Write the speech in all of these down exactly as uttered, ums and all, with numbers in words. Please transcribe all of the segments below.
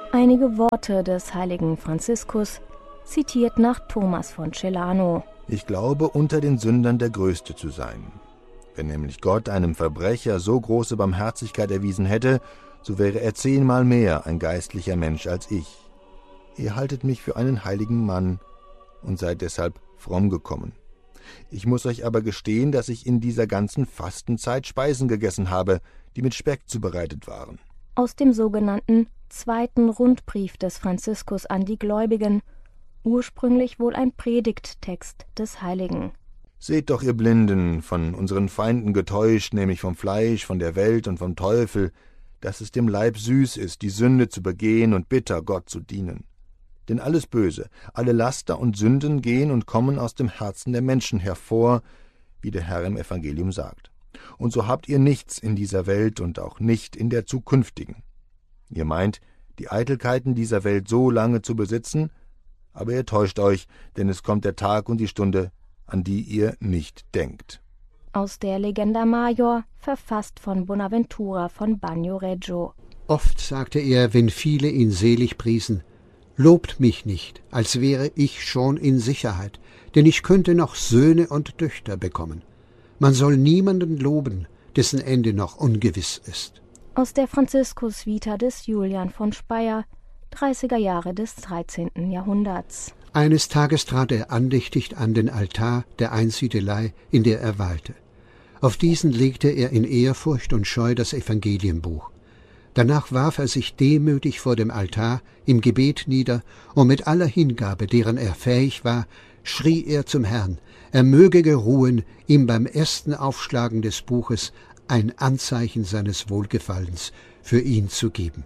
Einige Worte des heiligen Franziskus, zitiert nach Thomas von Celano. Ich glaube, unter den Sündern der Größte zu sein. Wenn nämlich Gott einem Verbrecher so große Barmherzigkeit erwiesen hätte, so wäre er zehnmal mehr ein geistlicher Mensch als ich. Ihr haltet mich für einen heiligen Mann und seid deshalb fromm gekommen. Ich muss euch aber gestehen, dass ich in dieser ganzen Fastenzeit Speisen gegessen habe, die mit Speck zubereitet waren. Aus dem sogenannten zweiten Rundbrief des Franziskus an die Gläubigen, ursprünglich wohl ein Predigttext des Heiligen. Seht doch, ihr Blinden, von unseren Feinden getäuscht, nämlich vom Fleisch, von der Welt und vom Teufel, dass es dem Leib süß ist, die Sünde zu begehen und bitter Gott zu dienen. Denn alles Böse, alle Laster und Sünden gehen und kommen aus dem Herzen der Menschen hervor, wie der Herr im Evangelium sagt. Und so habt ihr nichts in dieser Welt und auch nicht in der zukünftigen. Ihr meint, die Eitelkeiten dieser Welt so lange zu besitzen, aber ihr täuscht euch, denn es kommt der Tag und die Stunde, an die ihr nicht denkt. Aus der Legenda Major, verfasst von Bonaventura von Bagnoregio. Oft sagte er, wenn viele ihn selig priesen, »Lobt mich nicht, als wäre ich schon in Sicherheit, denn ich könnte noch Söhne und Töchter bekommen. Man soll niemanden loben, dessen Ende noch ungewiss ist.« Aus der Franziskus-Vita des Julian von Speyer, dreißiger Jahre des dreizehnten Jahrhunderts. Eines Tages trat er andächtig an den Altar der Einsiedelei, in der er weilte. Auf diesen legte er in Ehrfurcht und Scheu das Evangelienbuch. Danach warf er sich demütig vor dem Altar im Gebet nieder, und mit aller Hingabe, deren er fähig war, schrie er zum Herrn, er möge geruhen, ihm beim ersten Aufschlagen des Buches ein Anzeichen seines Wohlgefallens für ihn zu geben.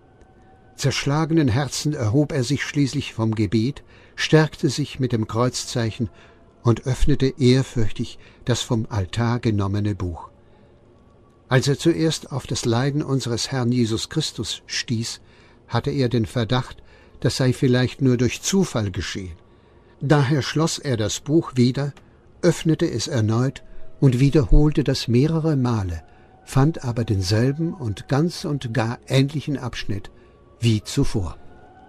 Zerschlagenen Herzen erhob er sich schließlich vom Gebet, stärkte sich mit dem Kreuzzeichen und öffnete ehrfürchtig das vom Altar genommene Buch. Als er zuerst auf das Leiden unseres Herrn Jesus Christus stieß, hatte er den Verdacht, das sei vielleicht nur durch Zufall geschehen. Daher schloss er das Buch wieder, öffnete es erneut und wiederholte das mehrere Male, fand aber denselben und ganz und gar ähnlichen Abschnitt wie zuvor.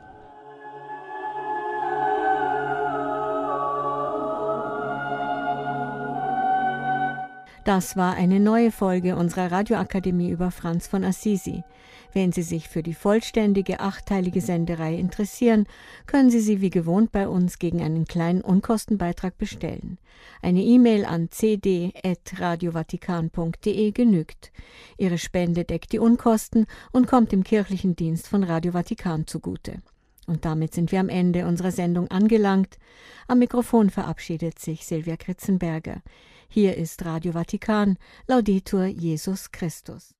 Das war eine neue Folge unserer Radioakademie über Franz von Assisi. Wenn Sie sich für die vollständige achtteilige Sendereihe interessieren, können Sie sie wie gewohnt bei uns gegen einen kleinen Unkostenbeitrag bestellen. Eine E-Mail an c d at radio vatikan punkt d e genügt. Ihre Spende deckt die Unkosten und kommt dem kirchlichen Dienst von Radio Vatikan zugute. Und damit sind wir am Ende unserer Sendung angelangt. Am Mikrofon verabschiedet sich Silvia Kritzenberger. Hier ist Radio Vatikan, Laudetur Jesus Christus.